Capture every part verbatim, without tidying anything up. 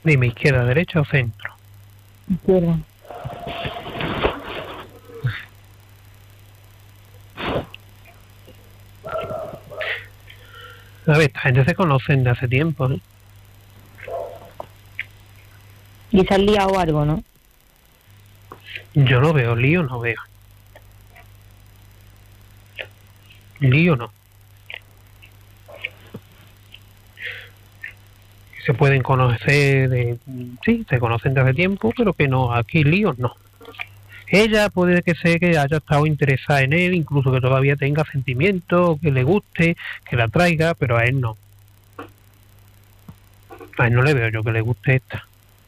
Dime, izquierda, derecha o centro. Izquierda. A ver, esta gente se conocen de hace tiempo, ¿eh? Y se han liado algo, ¿no? Yo no veo lío, no veo. Lío no. Se pueden conocer de... Sí, se conocen de hace tiempo, pero que no, aquí líos no. Ella puede que sea que haya estado interesada en él, incluso que todavía tenga sentimientos, que le guste, que la traiga, pero a él no. A él no le veo yo que le guste esta.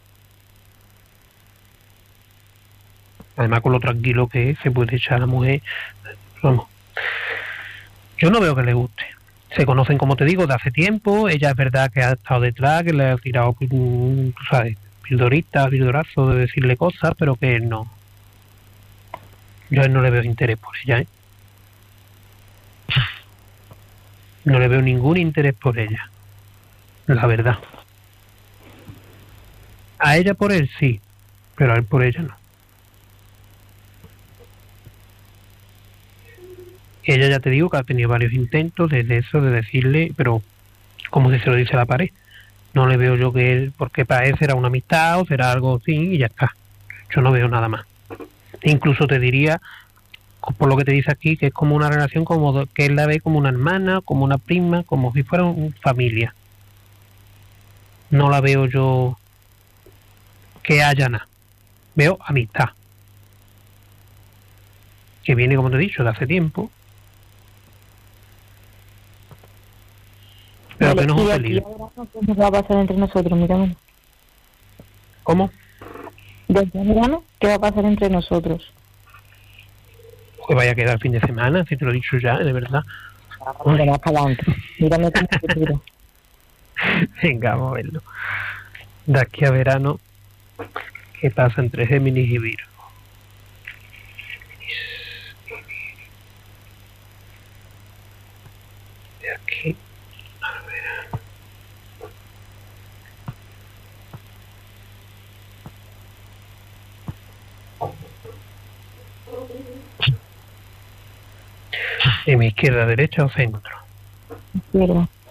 Además, con lo tranquilo que es, se puede echar a la mujer. Vamos. Yo no veo que le guste. Se conocen, como te digo, de hace tiempo. Ella es verdad que ha estado detrás, que le ha tirado, tú sabes, pildorita, pildorazo de decirle cosas, pero que él no. Yo a él no le veo interés por ella, ¿eh? No le veo ningún interés por ella. La verdad. A ella por él sí, pero a él por ella no. Ella, ya te digo, que ha tenido varios intentos desde eso de decirle, pero como si se lo dice a la pared. No le veo yo que él, porque para él será una amistad o será algo así y ya está. Yo no veo nada más. Incluso te diría, por lo que te dice aquí, que es como una relación como que él la ve como una hermana, como una prima, como si fuera una familia. No la veo yo que haya nada. Veo amistad. Que viene, como te he dicho, de hace tiempo. Pero Vale, que no es y un de aquí peligro. a verano, ¿qué va a pasar entre nosotros? Mírame. ¿Cómo? De aquí a verano, ¿qué va a pasar entre nosotros? Que vaya a quedar el fin de semana, si te lo he dicho ya, de verdad. Mira, más para adelante. Mírame cómo te tiro. Venga, vamos a verlo. De aquí a verano, ¿qué pasa entre Géminis y Virgo? De aquí a verano. ¿De mi izquierda, derecha o centro? Izquierda.